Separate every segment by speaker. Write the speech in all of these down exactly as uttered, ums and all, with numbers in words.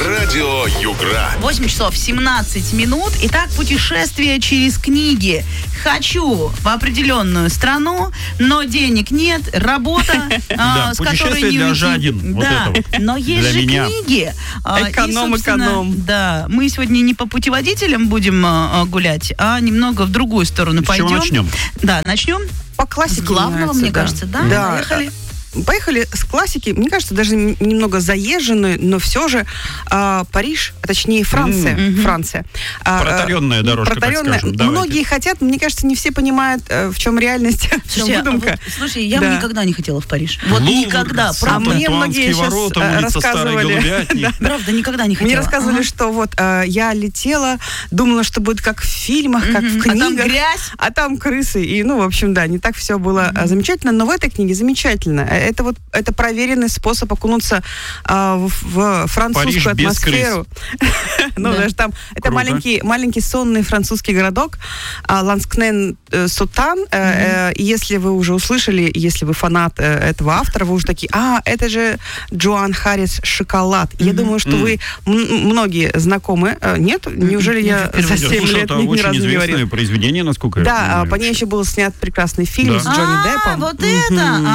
Speaker 1: Радио Югра.
Speaker 2: восемь часов семнадцать минут. Итак, путешествие через книги. Хочу в определенную страну, но денег нет, работа,
Speaker 3: Да,
Speaker 2: с которой
Speaker 3: путешествие
Speaker 2: не
Speaker 3: для
Speaker 2: уйти.
Speaker 3: жадин. Вот
Speaker 2: Да,
Speaker 3: это вот.
Speaker 2: но есть
Speaker 3: Для
Speaker 2: же
Speaker 3: меня.
Speaker 2: книги. А, и,
Speaker 4: Эконом,
Speaker 2: собственно,
Speaker 4: эконом.
Speaker 2: Да, мы сегодня не по путеводителям будем а, гулять, а немного в другую сторону
Speaker 3: С
Speaker 2: пойдем.
Speaker 3: чего начнем?
Speaker 2: Да, начнем
Speaker 4: По классике.
Speaker 2: с главного,
Speaker 4: нравится,
Speaker 2: мне
Speaker 4: да.
Speaker 2: кажется, да?
Speaker 4: Да.
Speaker 2: Поехали.
Speaker 4: Поехали с классики. Мне кажется, даже н- немного заезженную, но все же а, Париж, а точнее Франция.
Speaker 2: Мгм.
Speaker 4: Франция. А,
Speaker 3: Протаренная
Speaker 4: а,
Speaker 3: дорожка, так
Speaker 4: протаренная.
Speaker 3: скажем. Давайте.
Speaker 4: Многие хотят, мне кажется, не все понимают, э, в чем реальность, в чем
Speaker 2: Слушайте, а
Speaker 4: выдумка.
Speaker 2: вот, слушай, я бы
Speaker 4: Да.
Speaker 2: никогда не хотела в Париж. Вот
Speaker 3: Лувр,
Speaker 2: никогда,
Speaker 4: А
Speaker 2: правда.
Speaker 4: мне
Speaker 3: Антуанские
Speaker 4: многие щас,
Speaker 3: ворота,
Speaker 4: э,
Speaker 3: улица Старой
Speaker 4: рассказывали.
Speaker 3: Голубятни.
Speaker 2: Правда, никогда не хотела.
Speaker 4: Мне рассказывали,
Speaker 2: Ага.
Speaker 4: что вот э, я летела, думала, что будет как в фильмах, как в
Speaker 2: Мгм. А там
Speaker 4: книгах.
Speaker 2: грязь.
Speaker 4: А там крысы. И, ну, в общем, да, не так все было а, замечательно. Но в этой книге замечательно. Э, Это вот это проверенный способ окунуться а, в, в французскую
Speaker 3: Париж без
Speaker 4: атмосферу. Ну,
Speaker 2: Да.
Speaker 4: даже там это
Speaker 3: Круто.
Speaker 4: маленький, маленький сонный французский городок а, Ланскнен-Сутан. Э, э, и Если вы уже услышали, если вы фанат э, этого автора, вы уже такие, а, это же Джоан Харрис «Шоколад». Я думаю, что вы м- многие знакомы. Э, Нет? Неужели я
Speaker 2: впервые
Speaker 4: за
Speaker 2: слышу.
Speaker 4: семь
Speaker 3: Слушай,
Speaker 4: лет
Speaker 3: это
Speaker 4: ни ни
Speaker 3: очень
Speaker 4: разу не
Speaker 3: известное
Speaker 4: говорил?
Speaker 3: произведение, насколько я
Speaker 4: Да,
Speaker 3: понимаю.
Speaker 4: а, по ней еще был снят прекрасный фильм
Speaker 3: Да.
Speaker 4: с Джонни
Speaker 2: А,
Speaker 4: Деппом.
Speaker 2: вот это?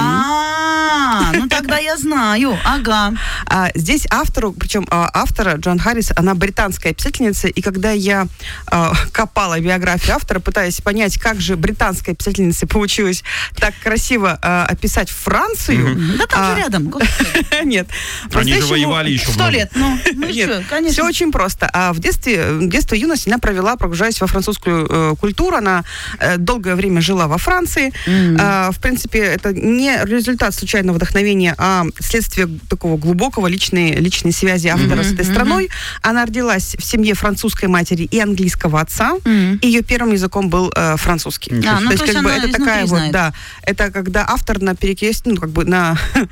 Speaker 2: А, ну тогда я знаю. Ага.
Speaker 4: А, здесь автору, причем а, автора Джоан Харрис, она британская писательница, и когда я а, копала биографию автора, пытаясь понять, как же британской писательнице получилось так красиво а, описать Францию,
Speaker 2: Да там
Speaker 4: А,
Speaker 2: же рядом. Господи.
Speaker 4: нет,
Speaker 3: Они же
Speaker 4: по-настоящему-
Speaker 3: воевали еще
Speaker 2: Сто
Speaker 3: много.
Speaker 2: лет, ну, ну и
Speaker 4: Нет,
Speaker 2: что, конечно.
Speaker 4: все очень просто. А в детстве, в детстве и юность она провела, погружаясь во французскую э, культуру. Она э, долгое время жила во Франции. А, в принципе, это не результат случайного вдохновения, а следствие такого глубокого личной, личной связи автора с этой страной. Она родилась в семье французской матери и английского отца.
Speaker 2: Мгм.
Speaker 4: И ее первым языком был э, французский.
Speaker 2: А, ну, то есть
Speaker 4: как бы
Speaker 2: она
Speaker 4: это
Speaker 2: изнутри
Speaker 4: такая вот,
Speaker 2: знает.
Speaker 4: да, это когда автор на перекрестке, ну, как бы на,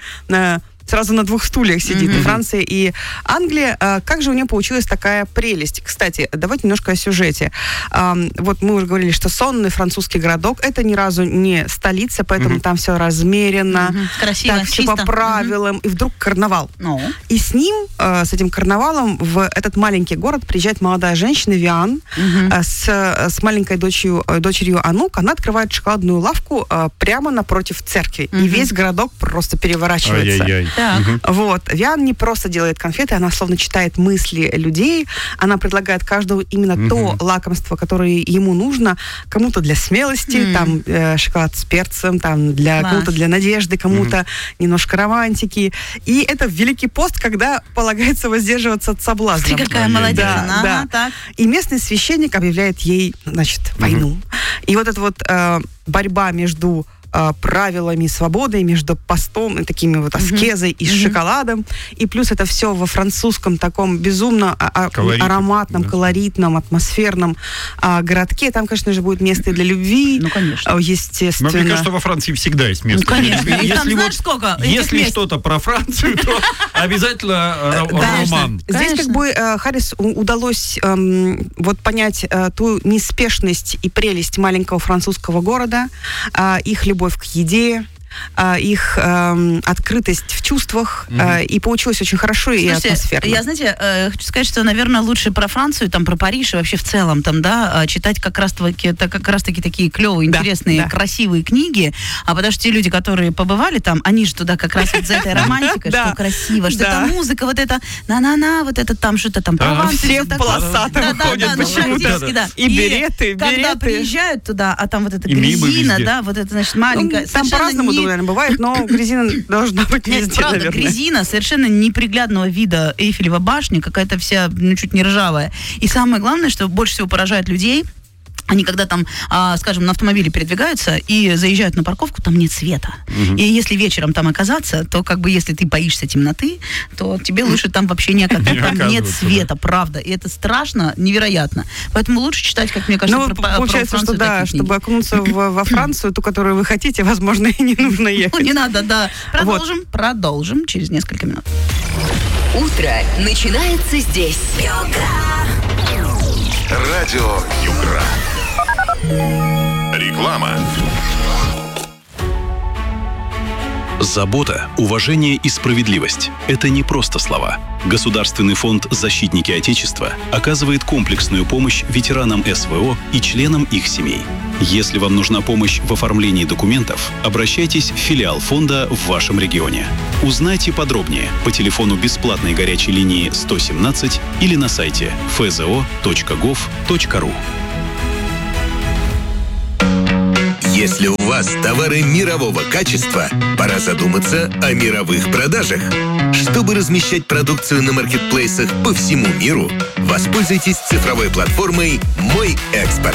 Speaker 4: на сразу на двух стульях сидит, и Франция, и Англия. А, как же у нее получилась такая прелесть? Кстати, давайте немножко о сюжете. А, вот мы уже говорили, что сонный французский городок, это ни разу не столица, поэтому там все размеренно,
Speaker 2: Мгм. Красиво,
Speaker 4: так все
Speaker 2: чисто.
Speaker 4: по правилам, и вдруг карнавал.
Speaker 2: Ну,
Speaker 4: И с ним, э, с этим карнавалом, в этот маленький город приезжает молодая женщина Виан э, с, с маленькой дочерью, э, дочерью Анук. Она открывает шоколадную лавку э, прямо напротив церкви. И весь городок просто переворачивается.
Speaker 3: Ай-яй-яй.
Speaker 2: так.
Speaker 4: Вот. Виан не просто делает конфеты, она словно читает мысли людей. Она предлагает каждому именно то лакомство, которое ему нужно. Кому-то для смелости,
Speaker 2: М.
Speaker 4: там э, шоколад с перцем, там для
Speaker 2: Класс.
Speaker 4: кому-то для надежды, кому-то немножко романтики. И это Великий пост, когда полагается воздерживаться от соблазна.
Speaker 2: Смотри, какая
Speaker 3: Ай-яй-яй.
Speaker 2: молодец.
Speaker 4: Да,
Speaker 2: она.
Speaker 4: да.
Speaker 2: Ага, так.
Speaker 4: И местный священник объявляет ей, значит, войну. И вот эта вот э, борьба между э, правилами свободы, между постом и такими вот аскезой и с шоколадом. И плюс это все во французском таком безумно а- а-
Speaker 3: Колоритно,
Speaker 4: ароматном,
Speaker 3: да.
Speaker 4: колоритном, атмосферном а, городке. Там, конечно же, будет место и для любви.
Speaker 2: Ну, конечно.
Speaker 4: а, Естественно.
Speaker 3: Но мне кажется, во Франции всегда есть место.
Speaker 2: Ну, конечно.
Speaker 3: Если
Speaker 2: И там знаешь,
Speaker 3: вот-
Speaker 2: сколько этих
Speaker 3: Если
Speaker 2: мест?
Speaker 3: что-то про Францию, то обязательно ро-
Speaker 4: Да.
Speaker 3: роман.
Speaker 4: Здесь
Speaker 2: Конечно.
Speaker 4: как бы э, Харрис у- удалось эм, вот понять э, ту неспешность и прелесть маленького французского города, э, их любовь к еде, э, их эм, открытость в чувствах, э, и получилось очень хорошо и
Speaker 2: Слушайте,
Speaker 4: атмосферно.
Speaker 2: я, знаете, э, хочу сказать, что, наверное, лучше про Францию, там, про Париж и вообще в целом, там, да, э, читать как раз-таки, так, как раз-таки такие клевые,
Speaker 4: Да,
Speaker 2: интересные,
Speaker 4: да.
Speaker 2: красивые книги, а потому что те люди, которые побывали там, они же туда как раз вот за этой романтикой,
Speaker 4: Да,
Speaker 2: что красиво, что
Speaker 4: да.
Speaker 2: это музыка, вот это на-на-на, вот это там что-то там,
Speaker 3: Да,
Speaker 2: Прованс,
Speaker 4: все
Speaker 2: всё
Speaker 4: в
Speaker 2: такое.
Speaker 4: полосатом
Speaker 2: Да-да-да,
Speaker 4: ходят
Speaker 2: ну,
Speaker 4: почему-то.
Speaker 2: практически, да.
Speaker 4: И береты,
Speaker 2: когда
Speaker 4: береты.
Speaker 2: приезжают туда, а там вот эта
Speaker 3: И мимо
Speaker 2: грязина,
Speaker 3: везде.
Speaker 2: да, вот это, значит,
Speaker 4: Ну,
Speaker 2: маленькая,
Speaker 4: там
Speaker 2: совершенно
Speaker 4: по-разному,
Speaker 2: не-
Speaker 4: наверное, бывает, но грязина должна быть
Speaker 2: Нет,
Speaker 4: везде,
Speaker 2: правда,
Speaker 4: наверное.
Speaker 2: грязина совершенно неприглядного вида Эйфелева башня, какая-то вся, ну, чуть не ржавая. И самое главное, что больше всего поражает людей, они когда там, а, скажем, на автомобиле передвигаются и заезжают на парковку, там нет света. И если вечером там оказаться, то как бы если ты боишься темноты, то тебе лучше там вообще не оказаться.
Speaker 3: Не
Speaker 2: Там нет
Speaker 3: оказываться,
Speaker 2: света, правда. И это страшно, невероятно. Поэтому лучше читать, как мне кажется,
Speaker 4: Ну,
Speaker 2: про, про
Speaker 4: получается, что
Speaker 2: Францию
Speaker 4: да,
Speaker 2: такие книги.
Speaker 4: чтобы окунуться в- во Францию, ту, которую вы хотите, возможно, и не нужно
Speaker 2: Ну,
Speaker 4: ехать.
Speaker 2: не надо, да. Продолжим, продолжим через несколько минут.
Speaker 5: Утро начинается здесь.
Speaker 1: Радио Югра. Реклама.
Speaker 6: Забота, уважение и справедливость – это не просто слова. Государственный фонд «Защитники Отечества» оказывает комплексную помощь ветеранам СВО и членам их семей. Если вам нужна помощь в оформлении документов, обращайтесь в филиал фонда в вашем регионе. Узнайте подробнее по телефону бесплатной горячей линии сто семнадцать или на сайте эф зэ о точка гов точка ру.
Speaker 1: Если у вас товары мирового качества, пора задуматься о мировых продажах. Чтобы размещать продукцию на маркетплейсах по всему миру, воспользуйтесь цифровой платформой «Мой экспорт».